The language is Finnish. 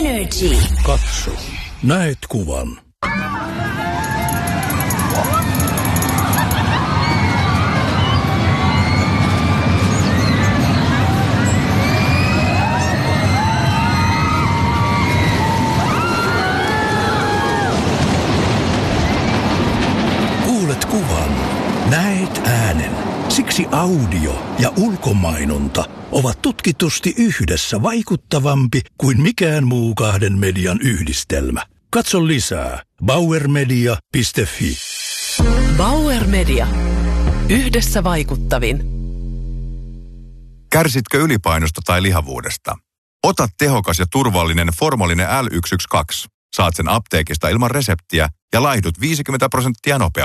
Energy. Katso, näet kuvan. Kuulet kuvan, näet äänen. Siksi audio ja ulkomainonta ovat tutkitusti yhdessä vaikuttavampi kuin mikään muu kahden median yhdistelmä. Katso lisää bauermedia.fi. Bauer Media. Yhdessä vaikuttavin. Kärsitkö ylipainosta tai lihavuudesta? Ota tehokas ja turvallinen Formolinen L112. Saat sen apteekista ilman reseptiä ja laihdut 50% nopeammin.